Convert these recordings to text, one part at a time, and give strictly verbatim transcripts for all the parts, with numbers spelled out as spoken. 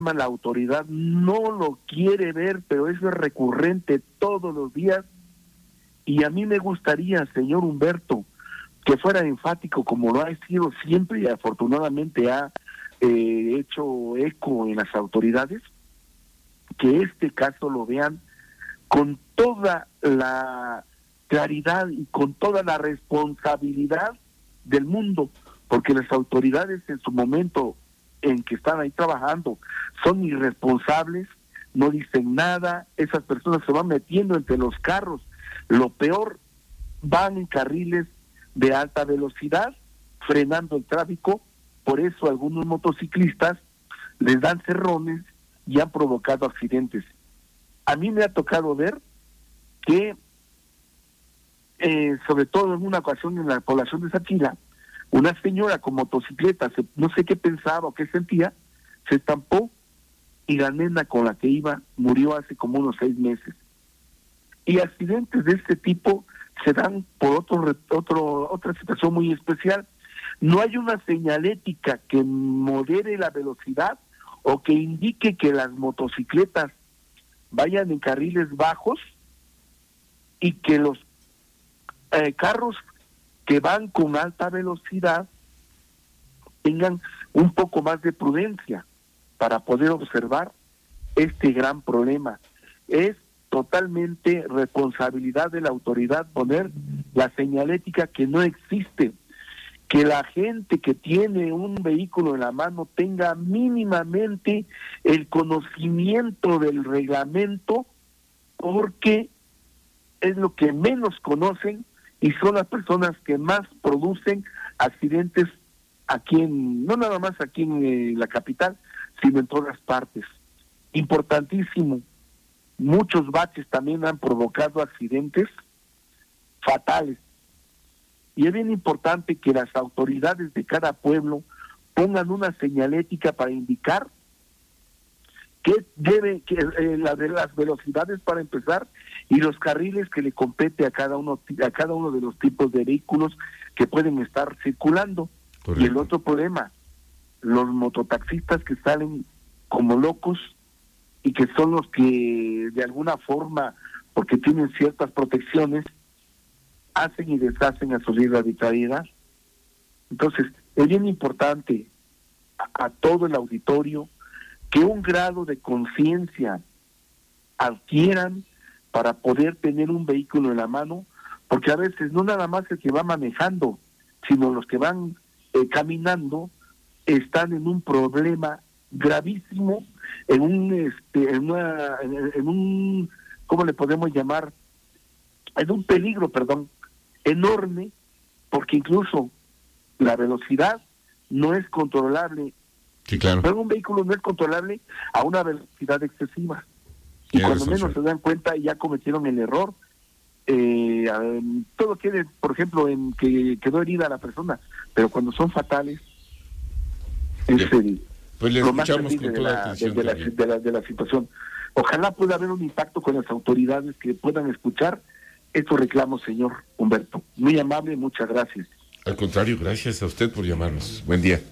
la autoridad no lo quiere ver, pero eso es recurrente todos los días. Y a mí me gustaría, señor Humberto, que fuera enfático como lo ha sido siempre y afortunadamente ha eh, hecho eco en las autoridades, que este caso lo vean con toda la claridad y con toda la responsabilidad del mundo, porque las autoridades en su momento en que están ahí trabajando son irresponsables, no dicen nada, esas personas se van metiendo entre los carros, lo peor, van en carriles de alta velocidad, frenando el tráfico, por eso algunos motociclistas les dan cerrones y han provocado accidentes. A mí me ha tocado ver que, eh, sobre todo en una ocasión en la población de Saquila, una señora con motocicleta, se, no sé qué pensaba o qué sentía, se estampó y la nena con la que iba murió hace como unos seis meses. Y accidentes de este tipo se dan por otro, otro, otra situación muy especial. No hay una señalética que modere la velocidad o que indique que las motocicletas vayan en carriles bajos y que los eh, carros que van con alta velocidad tengan un poco más de prudencia para poder observar este gran problema. Es totalmente responsabilidad de la autoridad poner la señalética que no existe, que la gente que tiene un vehículo en la mano tenga mínimamente el conocimiento del reglamento, porque es lo que menos conocen y son las personas que más producen accidentes aquí en, no nada más aquí en eh, la capital, sino en todas partes. Importantísimo, muchos baches también han provocado accidentes fatales. Y es bien importante que las autoridades de cada pueblo pongan una señalética para indicar que debe, que eh, la de las velocidades para empezar y los carriles que le compete a cada uno a cada uno de los tipos de vehículos que pueden estar circulando. Correcto. Y el otro problema, los mototaxistas que salen como locos y que son los que de alguna forma, porque tienen ciertas protecciones, hacen y deshacen a su libre arbitrariedad. Entonces, es bien importante a, a todo el auditorio que un grado de conciencia adquieran para poder tener un vehículo en la mano, porque a veces no nada más el que va manejando, sino los que van eh, caminando están en un problema gravísimo, en un este en una en, en un ¿cómo le podemos llamar? En un peligro, perdón, enorme, porque incluso la velocidad no es controlable. Sí, claro. Pero un vehículo no es controlable a una velocidad excesiva. Y Tienes cuando menos se dan cuenta ya cometieron el error. Eh, todo quede, por ejemplo, en que quedó herida la persona, pero cuando son fatales, es el, pues le lo más escuchamos con terrible toda de la, atención de, la, de, la, de la situación. Ojalá pueda haber un impacto con las autoridades que puedan escuchar estos reclamos, señor Humberto. Muy amable, muchas gracias. Al contrario, gracias a usted por llamarnos. Buen día.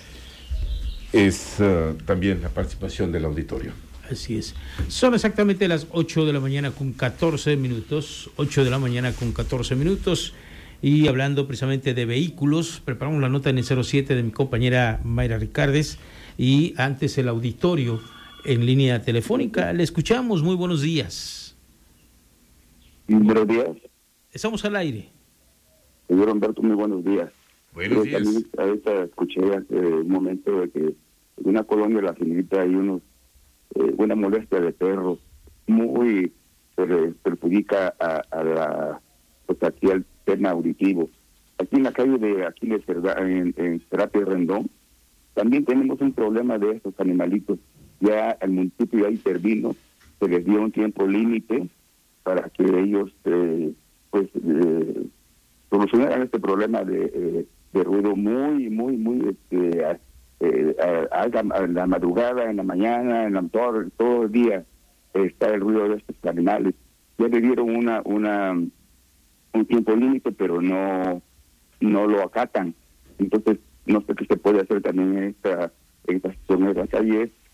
Es uh, también la participación del auditorio. Así es. Son exactamente las ocho de la mañana con catorce minutos. ocho de la mañana con catorce minutos. Y hablando precisamente de vehículos, preparamos la nota en el cero siete de mi compañera Mayra Ricardes. Y antes el auditorio en línea telefónica. Le escuchamos. Muy buenos días. Buenos días. Estamos al aire. Señor Humberto, muy buenos días. Buenos días. También ahorita escuché hace un momento de que en una colonia de la Finita hay unos eh, una molestia de perros muy per, perjudica a, a la pues aquí al tema auditivo. Aquí en la calle de Aquiles en, en Terapia Rendón también tenemos un problema de estos animalitos. Ya el municipio ya intervino, se les dio un tiempo límite para que ellos eh, pues eh, solucionaran este problema de, eh, de ruido muy, muy, muy este, a, eh, a, a la madrugada, en la mañana, en la, todo, todo el día eh, está el ruido de estos animales. Ya le dieron una, una un tiempo límite, pero no no lo acatan. Entonces, no sé qué se puede hacer también en esta, en esta situación de la calle,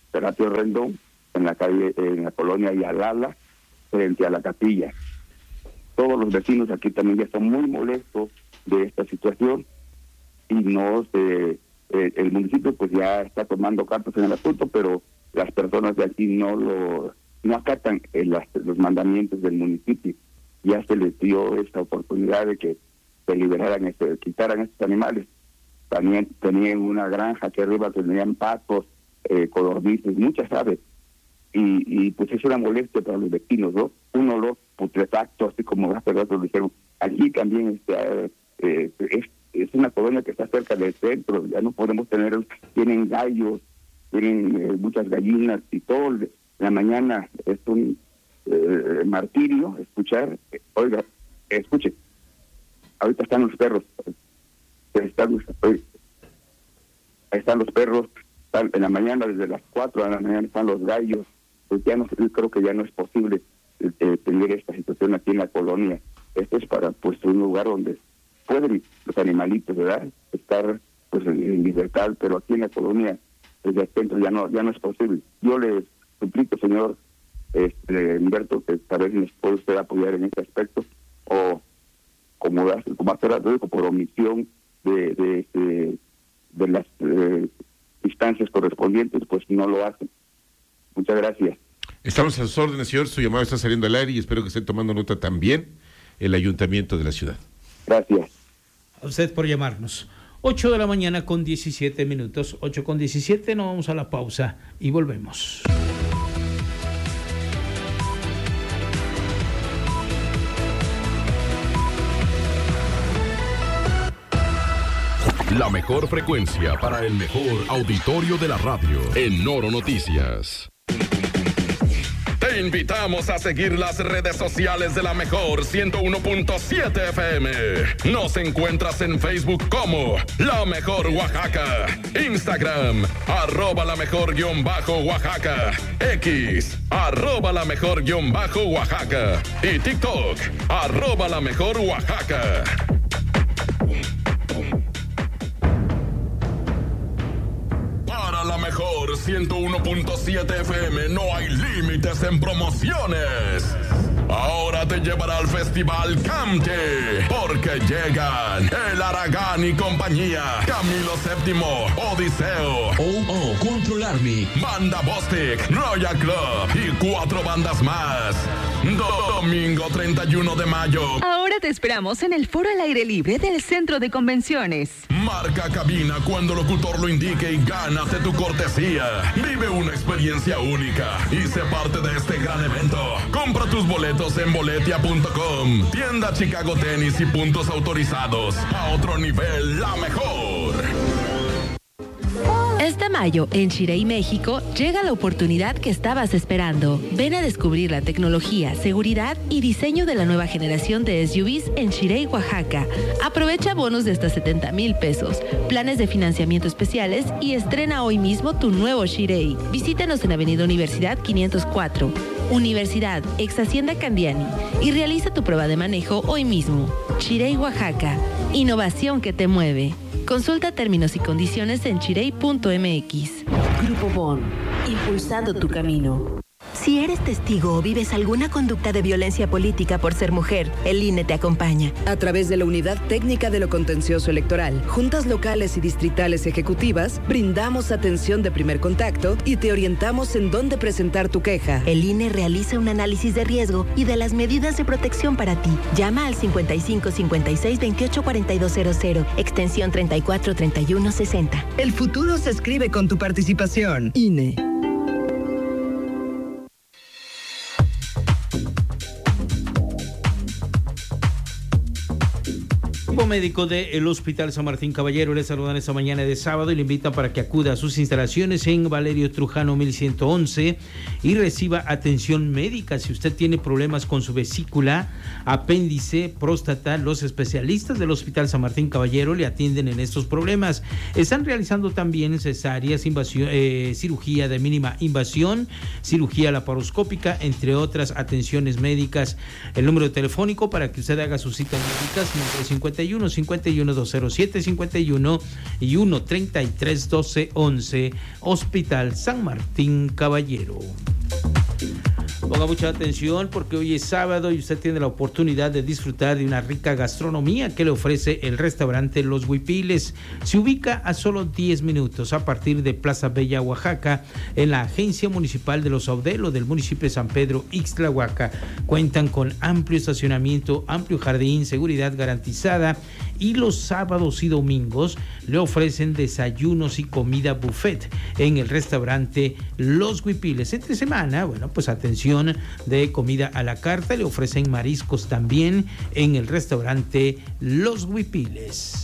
Serapio Rendón, en la calle, en la colonia Yalala, frente a la capilla. Todos los vecinos aquí también ya están muy molestos de esta situación y no se, eh, el municipio pues ya está tomando cartas en el asunto, pero las personas de aquí no lo no acatan eh, las, los mandamientos del municipio. Ya se les dio esta oportunidad de que se liberaran, este, quitaran estos animales. También tenían una granja que arriba tenían patos, eh, codornices, muchas aves. Y, y pues es una molestia para los vecinos, ¿no? Un olor putrefacto, así como las personas lo dijeron. Allí también este, eh, es, es una colonia que está cerca del centro, ya no podemos tener, tienen gallos, tienen eh, muchas gallinas y todo. En la mañana es un eh, martirio escuchar, eh, oiga, escuche, ahorita están los perros, están los, oiga, están los perros, están, en la mañana desde las cuatro de la mañana están los gallos. Pues ya no, yo creo que ya no es posible eh, tener esta situación aquí en la colonia. Esto es para pues un lugar donde pueden los animalitos, ¿verdad?, estar pues en, en libertad, pero aquí en la colonia desde el centro ya no ya no es posible. Yo le suplico, señor este, Humberto, que tal vez nos puede usted apoyar en este aspecto, o como como hace rato dijo, por omisión de de, de, de las eh, instancias correspondientes, pues no lo hacen. Muchas gracias. Estamos a sus órdenes, señor. Su llamado está saliendo al aire y espero que estén tomando nota también el ayuntamiento de la ciudad. Gracias. A usted por llamarnos. ocho de la mañana con diecisiete minutos. ocho con diecisiete, nos vamos a la pausa y volvemos. La mejor frecuencia para el mejor auditorio de la radio en Noro Noticias. Te invitamos a seguir las redes sociales de la mejor ciento uno punto siete F M. Nos encuentras en Facebook como La Mejor Oaxaca, Instagram, arroba la mejor guión bajo Oaxaca, X, arroba la mejor guión bajo Oaxaca y TikTok, arroba la mejor Oaxaca. Para la mejor ciento uno punto siete F M no hay límites en promociones. Ahora te llevará al Festival Camte, porque llegan El Aragán y compañía, Camilo Séptimo, Odiseo, Oh Oh, Controlarme, Banda Bostic, Royal Club y cuatro bandas más. Domingo treinta y uno de mayo. Ahora te esperamos en el Foro al Aire Libre del Centro de Convenciones. Marca cabina cuando el locutor lo indique y gánate tu cortesía. Vive una experiencia única y sé parte de este gran evento. Compra tus boletos en boletia punto com. Tienda Chicago Tenis y puntos autorizados. A otro nivel, la mejor. Este mayo, en Xirey, México, llega la oportunidad que estabas esperando. Ven a descubrir la tecnología, seguridad y diseño de la nueva generación de S U Vs en Xirey, Oaxaca. Aprovecha bonos de hasta setenta mil pesos, planes de financiamiento especiales y estrena hoy mismo tu nuevo Xirey. Visítanos en Avenida Universidad quinientos cuatro, Universidad, ex Hacienda Candiani, y realiza tu prueba de manejo hoy mismo. Xirey, Oaxaca. Innovación que te mueve. Consulta términos y condiciones en xirey punto m x. Grupo Bon, impulsando tu camino. Si eres testigo o vives alguna conducta de violencia política por ser mujer, el I N E te acompaña. A través de la Unidad Técnica de lo Contencioso Electoral, juntas locales y distritales ejecutivas, brindamos atención de primer contacto y te orientamos en dónde presentar tu queja. El I N E realiza un análisis de riesgo y de las medidas de protección para ti. Llama al cincuenta y cinco cincuenta y seis veintiocho cuarenta y dos cero cero, extensión treinta y cuatro treinta y uno sesenta. El futuro se escribe con tu participación. I N E. Médico del Hospital San Martín Caballero le saludan esta mañana de sábado y le invitan para que acuda a sus instalaciones en Valerio Trujano mil ciento once y reciba atención médica. Si usted tiene problemas con su vesícula, apéndice, próstata, los especialistas del Hospital San Martín Caballero le atienden en estos problemas. Están realizando también cesáreas, invasión, eh, cirugía de mínima invasión, cirugía laparoscópica, entre otras atenciones médicas. El número telefónico para que usted haga sus citas médicas, cincuenta y uno uno, cincuenta y uno, dos cero siete, cincuenta y uno y uno, treinta y tres, doce, once, Hospital San Martín Caballero. Ponga mucha atención porque hoy es sábado y usted tiene la oportunidad de disfrutar de una rica gastronomía que le ofrece el restaurante Los Huipiles. Se ubica a solo diez minutos a partir de Plaza Bella, Oaxaca, en la Agencia Municipal de los Audelos del municipio de San Pedro, Ixtlahuaca. Cuentan con amplio estacionamiento, amplio jardín, seguridad garantizada, y los sábados y domingos le ofrecen desayunos y comida buffet en el restaurante Los Huipiles. Entre semana, bueno, pues atención de comida a la carta, le ofrecen mariscos también en el restaurante Los Huipiles.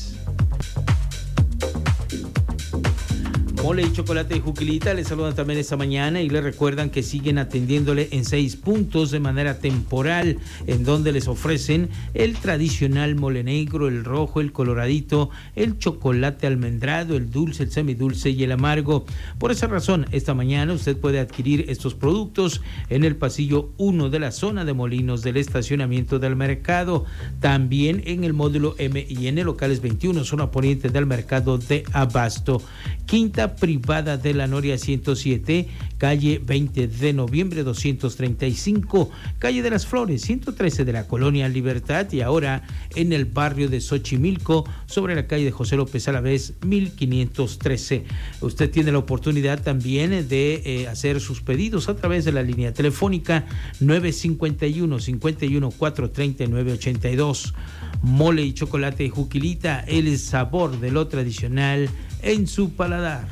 Mole y chocolate de Juquilita les saludan también esta mañana y les recuerdan que siguen atendiéndole en seis puntos de manera temporal, en donde les ofrecen el tradicional mole negro, el rojo, el coloradito, el chocolate almendrado, el dulce, el semidulce y el amargo. Por esa razón, esta mañana usted puede adquirir estos productos en el pasillo uno de la zona de molinos del estacionamiento del mercado, también en el módulo M y N, locales veintiuno, zona poniente del mercado de Abasto. Quinta privada de la Noria ciento siete, calle veinte de noviembre doscientos treinta y cinco, calle de las Flores ciento trece de la Colonia Libertad, y ahora en el barrio de Xochimilco, sobre la calle de José López Alavés mil quinientos trece. Usted tiene la oportunidad también de eh, hacer sus pedidos a través de la línea telefónica nueve cincuenta y uno, cincuenta y uno, cuatrocientos treinta y nueve ochenta y dos. Mole y chocolate Juquilita, el sabor de lo tradicional en su paladar.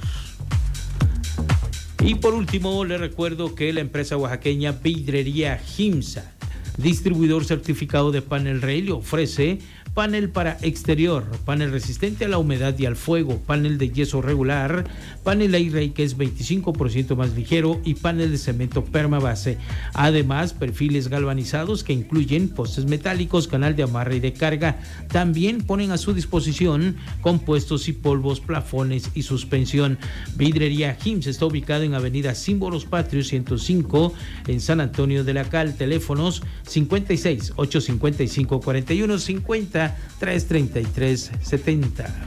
Y por último, le recuerdo que la empresa oaxaqueña Vidrería Jimsa, distribuidor certificado de Panel Rey, le ofrece panel para exterior, panel resistente a la humedad y al fuego, panel de yeso regular, panel A-Ray que es veinticinco por ciento más ligero y panel de cemento permabase. Además, perfiles galvanizados que incluyen postes metálicos, canal de amarre y de carga. También ponen a su disposición compuestos y polvos, plafones y suspensión. Vidrería Jims está ubicado en avenida Símbolos Patrios ciento cinco en San Antonio de la Cal. Teléfonos cincuenta y seis, ochocientos cincuenta y cinco, cuarenta y uno cincuenta, trescientos treinta y tres setenta.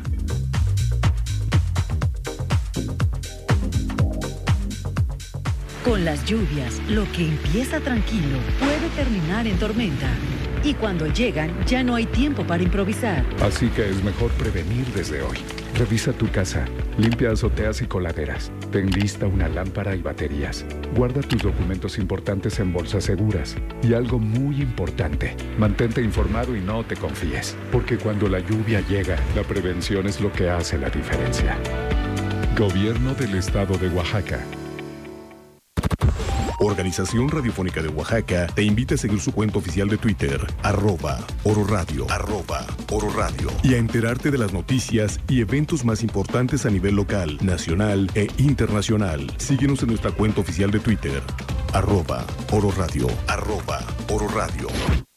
Con las lluvias, lo que empieza tranquilo puede terminar en tormenta. Y cuando llegan, ya no hay tiempo para improvisar. Así que es mejor prevenir desde hoy. Revisa tu casa, limpia azoteas y coladeras, ten lista una lámpara y baterías, guarda tus documentos importantes en bolsas seguras. Y algo muy importante, mantente informado y no te confíes, porque cuando la lluvia llega, la prevención es lo que hace la diferencia. Gobierno del Estado de Oaxaca. Organización Radiofónica de Oaxaca te invita a seguir su cuenta oficial de Twitter, arroba Oro Radio, arroba Oro Radio, y a enterarte de las noticias y eventos más importantes a nivel local, nacional e internacional. Síguenos en nuestra cuenta oficial de Twitter, arroba Oro Radio, arroba Oro Radio.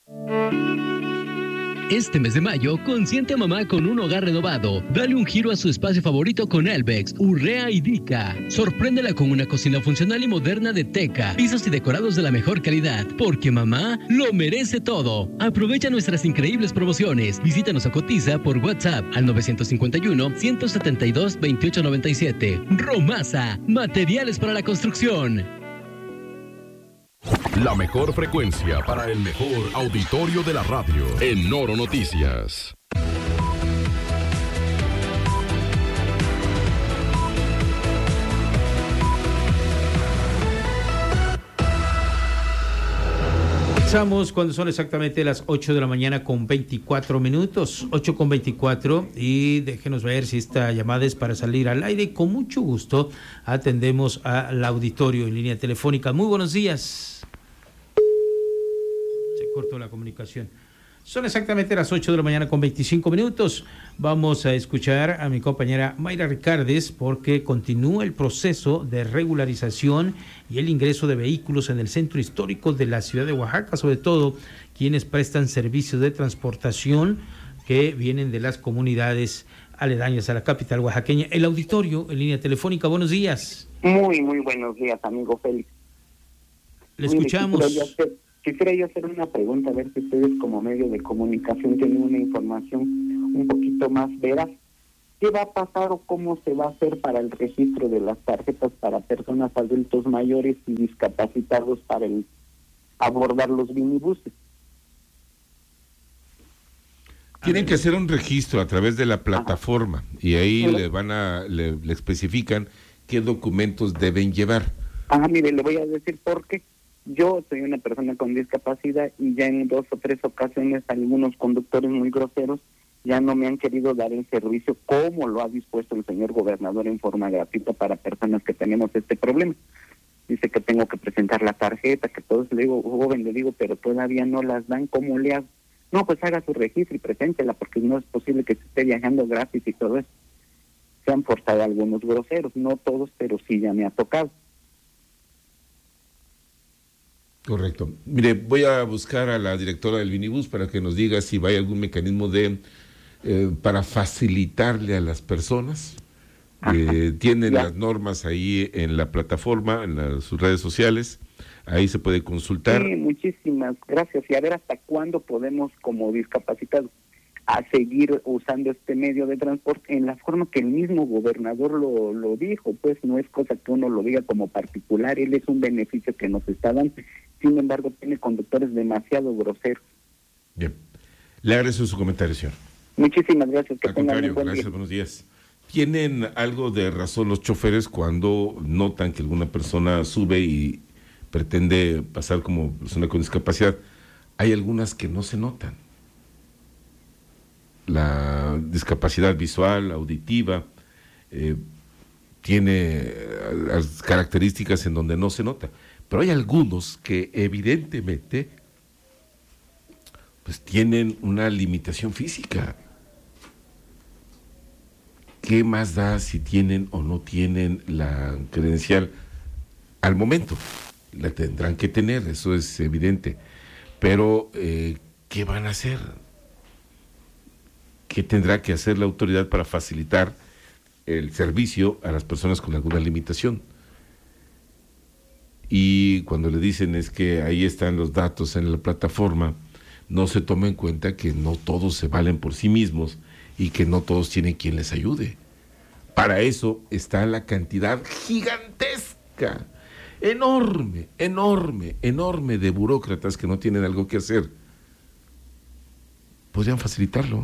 Este mes de mayo, consiente a mamá con un hogar renovado. Dale un giro a su espacio favorito con Elvex, Urrea y Dica. Sorpréndela con una cocina funcional y moderna de Teca. Pisos y decorados de la mejor calidad. Porque mamá lo merece todo. Aprovecha nuestras increíbles promociones. Visítanos o cotiza por WhatsApp al nueve cinco uno, ciento setenta y dos, veintiocho noventa y siete. Romasa, materiales para la construcción. La mejor frecuencia para el mejor auditorio de la radio en Noro Noticias. Estamos cuando son exactamente las ocho de la mañana con veinticuatro minutos, ocho con veinticuatro, y déjenos ver si esta llamada es para salir al aire. Con mucho gusto atendemos al auditorio en línea telefónica. Muy buenos días. Se cortó la comunicación. Son exactamente las ocho de la mañana con veinticinco minutos. Vamos a escuchar a mi compañera Mayra Ricardes porque continúa el proceso de regularización y el ingreso de vehículos en el centro histórico de la ciudad de Oaxaca, sobre todo quienes prestan servicios de transportación que vienen de las comunidades aledañas a la capital oaxaqueña. El auditorio en línea telefónica, buenos días. Muy, muy buenos días, amigo Félix. Le escuchamos. Quisiera yo hacer una pregunta, a ver si ustedes como medio de comunicación tienen una información un poquito más veraz. ¿Qué va a pasar o cómo se va a hacer para el registro de las tarjetas para personas adultos mayores y discapacitados para el abordar los minibuses? Tienen que hacer un registro a través de la plataforma. Ajá. Y ahí ¿Sí? le van a le, le especifican qué documentos deben llevar. Ajá, mire, le voy a decir por qué. Yo soy una persona con discapacidad y ya en dos o tres ocasiones algunos conductores muy groseros ya no me han querido dar el servicio como lo ha dispuesto el señor gobernador en forma gratuita para personas que tenemos este problema. Dice que tengo que presentar la tarjeta, que todos le digo, joven, le digo, pero todavía no las dan, ¿cómo le hago? No, pues haga su registro y preséntela, porque no es posible que se esté viajando gratis y todo eso. Se han portado algunos groseros, no todos, pero sí ya me ha tocado. Correcto. Mire, voy a buscar a la directora del minibús para que nos diga si hay algún mecanismo de eh, para facilitarle a las personas. Eh, tienen ya. las normas ahí en la plataforma, en las, sus redes sociales. Ahí se puede consultar. Sí, muchísimas gracias. Y a ver hasta cuándo podemos, como discapacitados, a seguir usando este medio de transporte en la forma que el mismo gobernador lo, lo dijo. Pues no es cosa que uno lo diga como particular, él es un beneficio que nos está dando. Sin embargo, tiene conductores demasiado groseros. Bien. Le agradezco su comentario, señor. Muchísimas gracias. Que Al contrario, buen gracias, día. Buenos días. ¿Tienen algo de razón los choferes cuando notan que alguna persona sube y pretende pasar como persona con discapacidad? Hay algunas que no se notan. La discapacidad visual, auditiva, eh, tiene las características en donde no se nota. Pero hay algunos que evidentemente pues tienen una limitación física. ¿Qué más da si tienen o no tienen la credencial al momento? La tendrán que tener, eso es evidente. Pero, eh, ¿qué van a hacer? ¿Qué tendrá que hacer la autoridad para facilitar el servicio a las personas con alguna limitación? Y cuando le dicen es que ahí están los datos en la plataforma, no se toma en cuenta que no todos se valen por sí mismos y que no todos tienen quien les ayude. Para eso está la cantidad gigantesca, enorme, enorme, enorme de burócratas que no tienen algo que hacer. Podrían facilitarlo.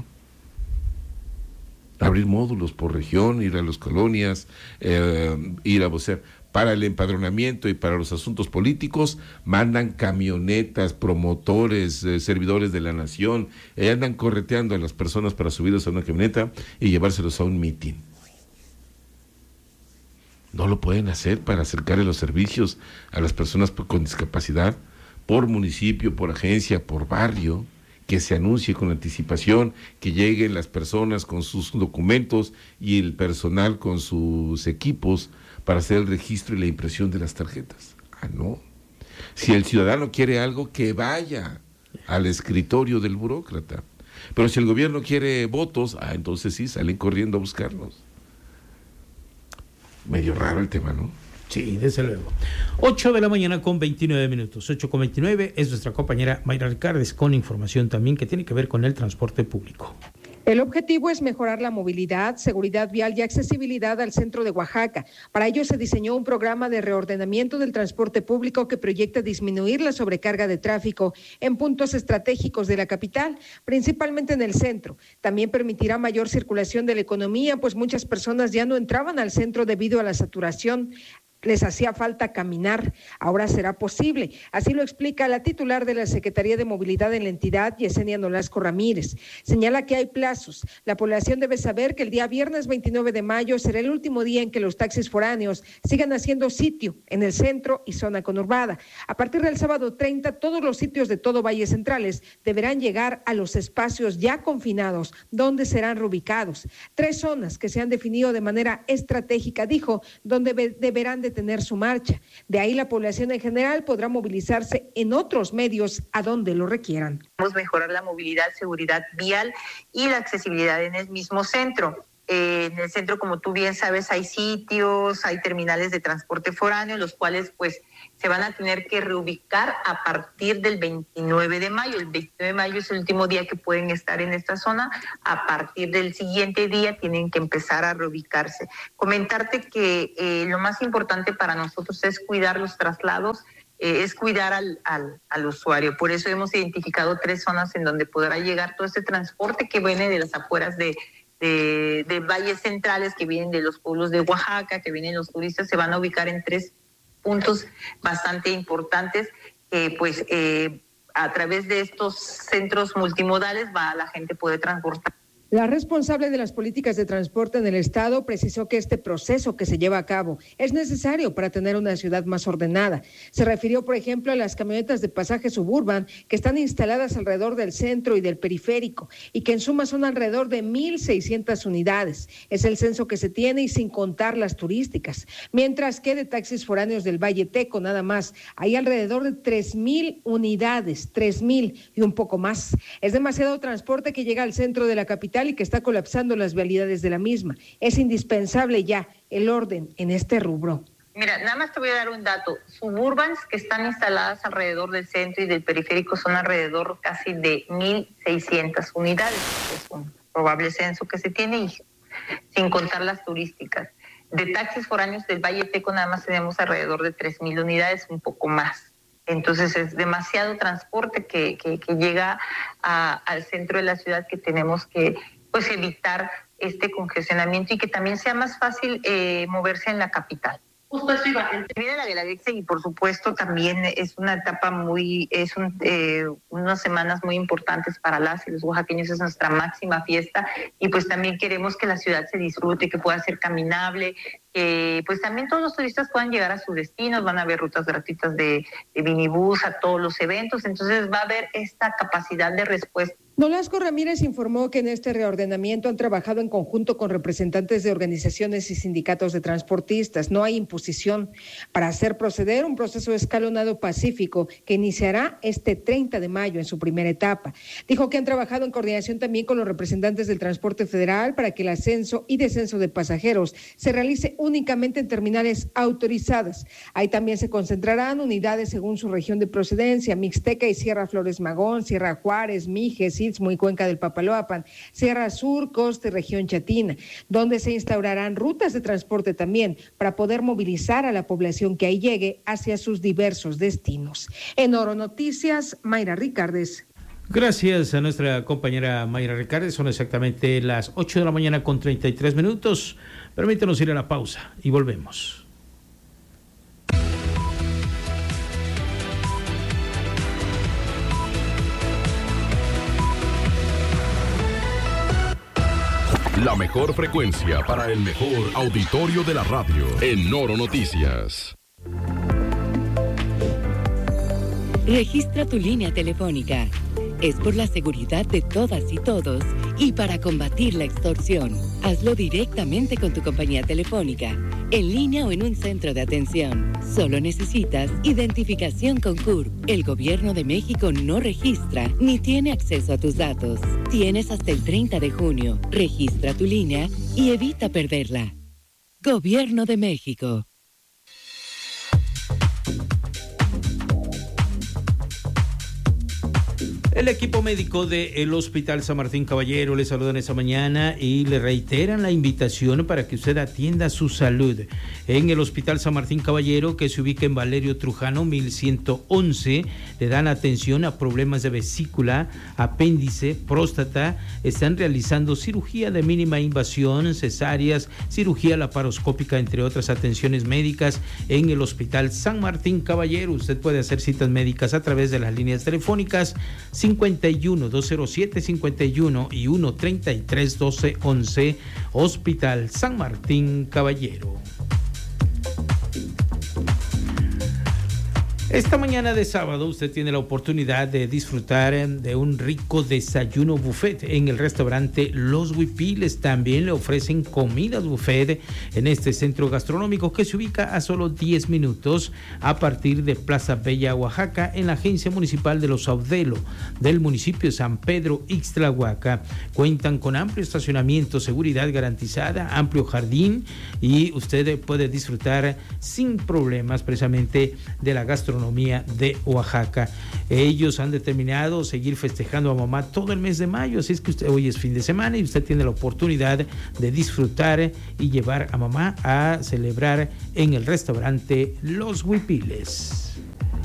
Abrir módulos por región, ir a las colonias, eh, ir a vocear. Para el empadronamiento y para los asuntos políticos, mandan camionetas, promotores, eh, servidores de la nación, eh, andan correteando a las personas para subirlos a una camioneta y llevárselos a un mitin. No lo pueden hacer para acercarle los servicios a las personas con discapacidad, por municipio, por agencia, por barrio, que se anuncie con anticipación, que lleguen las personas con sus documentos y el personal con sus equipos para hacer el registro y la impresión de las tarjetas. Ah, no. Si el ciudadano quiere algo, que vaya al escritorio del burócrata. Pero si el gobierno quiere votos, ah, entonces sí, salen corriendo a buscarlos. Medio raro el tema, ¿no? Sí, desde luego. ocho de la mañana con veintinueve minutos. ocho con veintinueve es nuestra compañera Mayra Ricardes con información también que tiene que ver con el transporte público. El objetivo es mejorar la movilidad, seguridad vial y accesibilidad al centro de Oaxaca. Para ello se diseñó un programa de reordenamiento del transporte público que proyecta disminuir la sobrecarga de tráfico en puntos estratégicos de la capital, principalmente en el centro. También permitirá mayor circulación de la economía, pues muchas personas ya no entraban al centro debido a la saturación. Les hacía falta caminar, ahora será posible. Así lo explica la titular de la Secretaría de Movilidad en la entidad, Yesenia Nolasco Ramírez. Señala que hay plazos. La población debe saber que el día viernes veintinueve de mayo será el último día en que los taxis foráneos sigan haciendo sitio en el centro y zona conurbada. A partir del sábado treinta, todos los sitios de todo Valle Centrales deberán llegar a los espacios ya confinados, donde serán reubicados. Tres zonas que se han definido de manera estratégica, dijo, donde deberán de tener su marcha. De ahí la población en general podrá movilizarse en otros medios a donde lo requieran. Vamos a mejorar la movilidad, seguridad vial y la accesibilidad en el mismo centro. Eh, en el centro, como tú bien sabes, hay sitios, hay terminales de transporte foráneo, los cuales pues se van a tener que reubicar a partir del veintinueve de mayo. El veintinueve de mayo es el último día que pueden estar en esta zona. A partir del siguiente día tienen que empezar a reubicarse. Comentarte que eh, lo más importante para nosotros es cuidar los traslados, eh, es cuidar al, al, al usuario. Por eso hemos identificado tres zonas en donde podrá llegar todo este transporte que viene de las afueras de De, de valles centrales, que vienen de los pueblos de Oaxaca, que vienen los turistas, se van a ubicar en tres puntos bastante importantes, que eh, pues eh, a través de estos centros multimodales va a la gente poder transportar. La responsable de las políticas de transporte en el estado precisó que este proceso que se lleva a cabo es necesario para tener una ciudad más ordenada. Se refirió, por ejemplo, a las camionetas de pasaje Suburban que están instaladas alrededor del centro y del periférico y que en suma son alrededor de mil seiscientas unidades. Es el censo que se tiene y sin contar las turísticas. Mientras que de taxis foráneos del Valle Teco nada más hay alrededor de tres mil unidades, tres mil y un poco más. Es demasiado transporte que llega al centro de la capital y que está colapsando las vialidades de la misma. Es indispensable ya el orden en este rubro. Mira, nada más te voy a dar un dato. Suburbans que están instaladas alrededor del centro y del periférico son alrededor casi de mil seiscientas unidades. Es un probable censo que se tiene, y sin contar las turísticas. De taxis foráneos del Valle Teco nada más tenemos alrededor de tres mil unidades, un poco más. Entonces es demasiado transporte que, que, que llega a, al centro de la ciudad, que tenemos que pues evitar este congestionamiento y que también sea más fácil eh, moverse en la capital. Justo eso iba. Viene la Guelaguetza y por supuesto también es una etapa muy, es un, eh, unas semanas muy importantes para las y los oaxaqueños, es nuestra máxima fiesta y pues también queremos que la ciudad se disfrute, que pueda ser caminable, que pues también todos los turistas puedan llegar a sus destinos, van a haber rutas gratuitas de, de minibús a todos los eventos, entonces va a haber esta capacidad de respuesta. Nolasco Ramírez informó que en este reordenamiento han trabajado en conjunto con representantes de organizaciones y sindicatos de transportistas. No hay imposición para hacer proceder un proceso escalonado pacífico que iniciará este treinta de mayo en su primera etapa. Dijo que han trabajado en coordinación también con los representantes del transporte federal para que el ascenso y descenso de pasajeros se realice únicamente en terminales autorizadas. Ahí también se concentrarán unidades según su región de procedencia: Mixteca y Sierra Flores Magón, Sierra Juárez, Mijes, Istmo y Cuenca del Papaloapan, Sierra Sur, Costa y región Chatina, donde se instaurarán rutas de transporte también para poder movilizar a la población que ahí llegue hacia sus diversos destinos. En Oro Noticias, Mayra Ricardes. Gracias a nuestra compañera Mayra Ricardes. Son exactamente las ocho de la mañana con treinta y tres minutos. Permítanos ir a la pausa y volvemos. La mejor frecuencia para el mejor auditorio de la radio en Oro Noticias. Registra tu línea telefónica. Es por la seguridad de todas y todos y para combatir la extorsión. Hazlo directamente con tu compañía telefónica, en línea o en un centro de atención. Solo necesitas identificación con C U R P. El Gobierno de México no registra ni tiene acceso a tus datos. Tienes hasta el treinta de junio. Registra tu línea y evita perderla. Gobierno de México. El equipo médico del Hospital San Martín Caballero le saludan esta mañana y le reiteran la invitación para que usted atienda su salud en el Hospital San Martín Caballero, que se ubica en Valerio Trujano mil ciento once. Le dan atención a problemas de vesícula, apéndice, próstata. Están realizando cirugía de mínima invasión, cesáreas, cirugía laparoscópica, entre otras atenciones médicas en el Hospital San Martín Caballero. Usted puede hacer citas médicas a través de las líneas telefónicas cincuenta y uno, dos cero siete, cincuenta y uno y uno treinta y tres, doce, once. Hospital San Martín Caballero. Esta mañana de sábado usted tiene la oportunidad de disfrutar de un rico desayuno buffet en el restaurante Los Huipiles. También le ofrecen comidas buffet en este centro gastronómico que se ubica a solo diez minutos a partir de Plaza Bella, Oaxaca, en la agencia municipal de Los Audelo del municipio de San Pedro Ixtlahuaca. Cuentan con amplio estacionamiento, seguridad garantizada, amplio jardín y usted puede disfrutar sin problemas precisamente de la gastronomía de Oaxaca. Ellos han determinado seguir festejando a mamá todo el mes de mayo, así es que usted, hoy es fin de semana y usted tiene la oportunidad de disfrutar y llevar a mamá a celebrar en el restaurante Los Huipiles.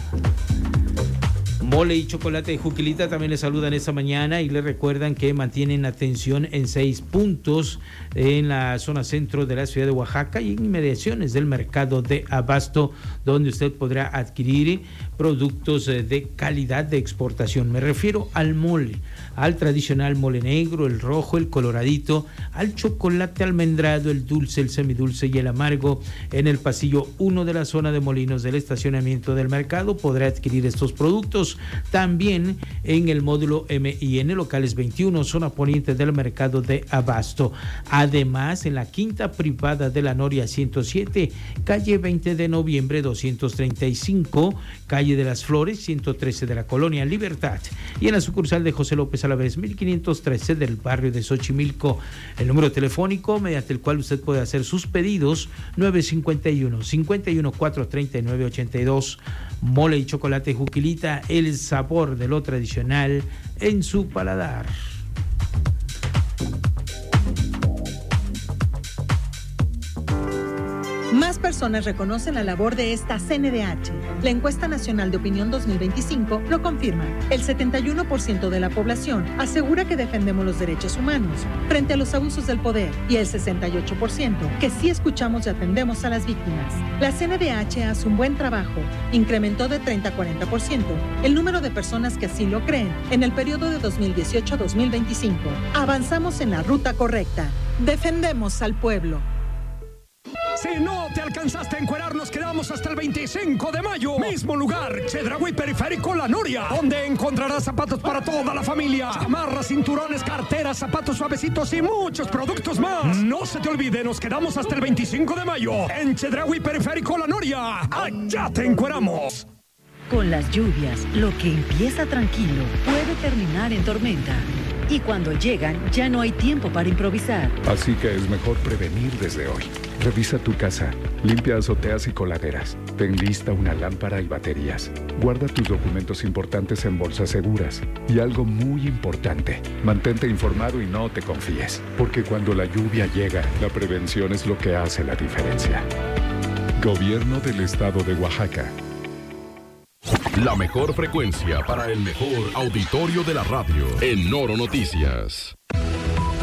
Mole y Chocolate de Juquilita también le saludan esta mañana y le recuerdan que mantienen atención en seis puntos en la zona centro de la ciudad de Oaxaca y en inmediaciones del mercado de abasto, donde usted podrá adquirir productos de calidad de exportación. Me refiero al mole, al tradicional mole negro, el rojo, el coloradito, al chocolate almendrado, el dulce, el semidulce y el amargo. En el pasillo uno de la zona de molinos del estacionamiento del mercado podrá adquirir estos productos. También en el módulo M y N, locales veintiuno, zona poniente del mercado de abasto. Además, en la quinta privada de la Noria ciento siete, calle veinte de noviembre doscientos treinta y cinco, calle de las Flores ciento trece de la colonia Libertad, y en la sucursal de José López Alavés mil quinientos trece del barrio de Xochimilco. El número telefónico mediante el cual usted puede hacer sus pedidos, nueve cinco uno, cinco uno cuatro, tres nueve ocho dos. Mole y Chocolate Juquilita, el sabor de lo tradicional en su paladar. Más personas reconocen la labor de esta C N D H. La encuesta nacional de opinión dos mil veinticinco lo confirma. El setenta y uno por ciento de la población asegura que defendemos los derechos humanos frente a los abusos del poder y el sesenta y ocho por ciento que sí escuchamos y atendemos a las víctimas. La C N D H hace un buen trabajo. Incrementó de treinta a cuarenta por ciento el número de personas que así lo creen en el periodo de dos mil dieciocho a dos mil veinticinco. Avanzamos en la ruta correcta. Defendemos al pueblo. Si no te alcanzaste a encuerar, nos quedamos hasta el veinticinco de mayo. Mismo lugar, Chedraui Periférico La Noria, donde encontrarás zapatos para toda la familia, chamarras, cinturones, carteras, zapatos suavecitos y muchos productos más. No se te olvide, nos quedamos hasta el veinticinco de mayo en Chedraui Periférico La Noria. ¡Allá te encueramos! Con las lluvias, lo que empieza tranquilo puede terminar en tormenta. Y cuando llegan, ya no hay tiempo para improvisar. Así que es mejor prevenir desde hoy. Revisa tu casa, limpia azoteas y coladeras. Ten lista una lámpara y baterías. Guarda tus documentos importantes en bolsas seguras. Y algo muy importante, mantente informado y no te confíes. Porque cuando la lluvia llega, la prevención es lo que hace la diferencia. Gobierno del Estado de Oaxaca. La mejor frecuencia para el mejor auditorio de la radio en Noro Noticias.